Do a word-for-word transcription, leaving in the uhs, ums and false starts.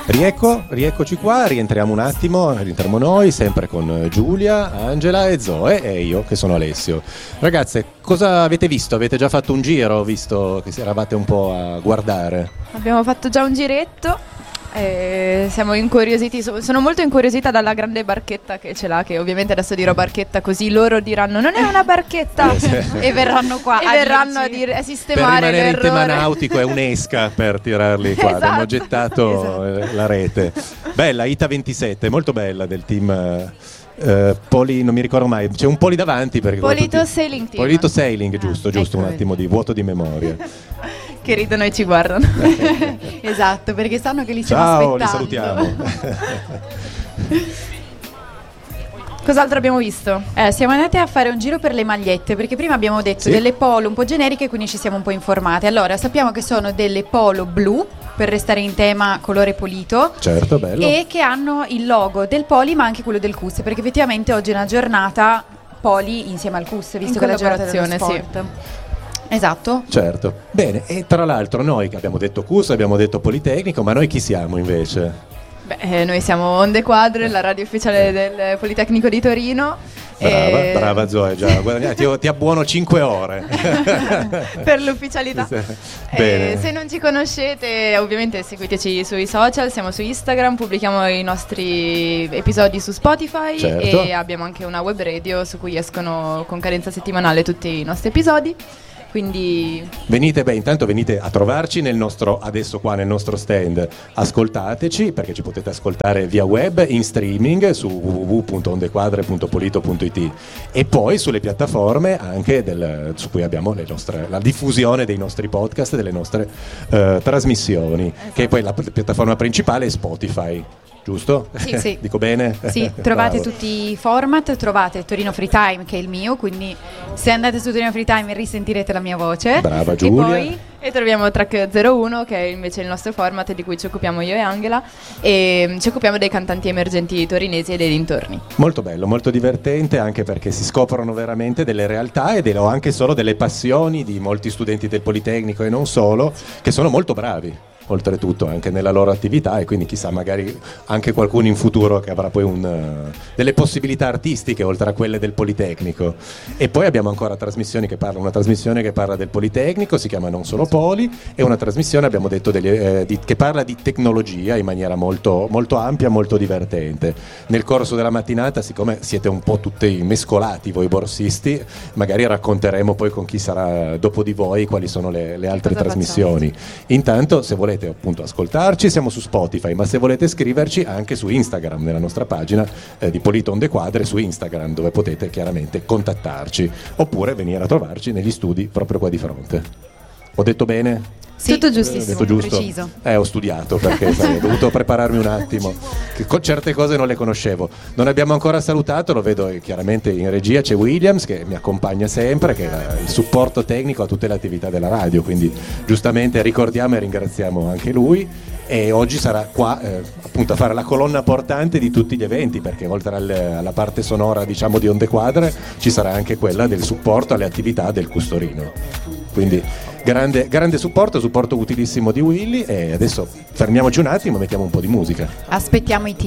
Riecco, rieccoci qua, rientriamo un attimo, rientriamo noi, sempre con Giulia, Angela e Zoe e io che sono Alessio. Ragazze, cosa avete visto? Avete già fatto un giro, visto che eravate un po' a guardare? Abbiamo fatto già un giretto. Eh, siamo incuriositi, sono molto incuriosita dalla grande barchetta che ce l'ha, che ovviamente adesso dirò barchetta così loro diranno non è una barchetta e verranno qua e a verranno a, dire, a sistemare per rimanere l'errore. In tema nautico è un'esca per tirarli qua. Esatto. Abbiamo gettato esatto. la rete bella, Ita ventisette, molto bella, del team Uh, poli, non mi ricordo mai, c'è un poli davanti perché Polito tutti... Sailing Team. Polito Sailing, ah, giusto, giusto, ecco, un attimo di vuoto di memoria. Che ridono e ci guardano. Esatto, perché sanno che li stiamo Ciao, aspettando. Li salutiamo. Cos'altro abbiamo visto? Eh, siamo andati a fare un giro per le magliette, perché prima abbiamo detto sì. delle polo un po' generiche, quindi ci siamo un po' informate. Allora, sappiamo che sono delle polo blu, per restare in tema colore polito. Certo, bello. E che hanno il logo del Poli, ma anche quello del C U S, perché effettivamente oggi è una giornata Poli insieme al C U S, visto in che è la giornata dello sì. sport. Esatto. Certo. Bene, e tra l'altro noi che abbiamo detto C U S, abbiamo detto Politecnico, ma noi chi siamo invece? Beh, eh, noi siamo Onde Quadre, la radio ufficiale del Politecnico di Torino. Brava, e... brava Zoe, già, guarda, ti, ti abbuono cinque ore per l'ufficialità. Bene. Eh, se non ci conoscete, ovviamente seguiteci sui social, siamo su Instagram, pubblichiamo i nostri episodi su Spotify, certo. e abbiamo anche una web radio su cui escono con cadenza settimanale tutti i nostri episodi. Quindi venite, beh, intanto venite a trovarci nel nostro, adesso qua nel nostro stand, ascoltateci, perché ci potete ascoltare via web in streaming su w w w punto ondequadre punto polito punto i t e poi sulle piattaforme anche del, su cui abbiamo le nostre, la diffusione dei nostri podcast e delle nostre uh, trasmissioni, esatto. Che poi la piattaforma principale è Spotify. Giusto? Sì, sì. Dico bene? Sì, trovate tutti i format, trovate Torino Free Time che è il mio, quindi se andate su Torino Free Time risentirete la mia voce. Brava Giulia. E poi e troviamo Track zero uno che è invece il nostro format di cui ci occupiamo io e Angela, e ci occupiamo dei cantanti emergenti torinesi e dei dintorni. Molto bello, molto divertente, anche perché si scoprono veramente delle realtà ed anche solo delle passioni di molti studenti del Politecnico e non solo, che sono molto bravi. Oltretutto anche nella loro attività, e quindi chissà magari anche qualcuno in futuro che avrà poi un, uh, delle possibilità artistiche oltre a quelle del Politecnico. E poi abbiamo ancora trasmissioni che parlano, una trasmissione che parla del Politecnico, si chiama Non Solo Poli, e una trasmissione abbiamo detto degli, eh, di, che parla di tecnologia in maniera molto, molto ampia, molto divertente. Nel corso della mattinata, siccome siete un po' tutti mescolati voi borsisti, magari racconteremo poi con chi sarà dopo di voi quali sono le, le altre trasmissioni. Facciamo? Intanto, se volete appunto ascoltarci, siamo su Spotify, ma se volete scriverci anche su Instagram, nella nostra pagina eh, di Polito Onde Quadre su Instagram, dove potete chiaramente contattarci, oppure venire a trovarci negli studi proprio qua di fronte. Ho detto bene? Sì, tutto giustissimo, detto giusto? Preciso. Eh, ho studiato perché sai, ho dovuto prepararmi un attimo, che con certe cose non le conoscevo. Non abbiamo ancora salutato, lo vedo chiaramente in regia, c'è Williams che mi accompagna sempre, che è il supporto tecnico a tutte le attività della radio, quindi giustamente ricordiamo e ringraziamo anche lui. E oggi sarà qua eh, appunto a fare la colonna portante di tutti gli eventi, perché oltre al, alla parte sonora, diciamo, di Onde Quadre ci sarà anche quella del supporto alle attività del Custorino. Quindi grande, grande supporto, supporto utilissimo di Willy, e adesso fermiamoci un attimo e mettiamo un po' di musica. Aspettiamo i team.